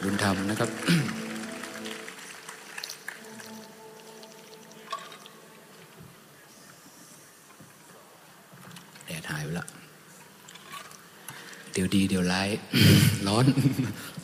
บุญธรรมนะครับ แดดหายไปแล้วเดี๋ยวดีเดี๋ยวร้าย ร้อน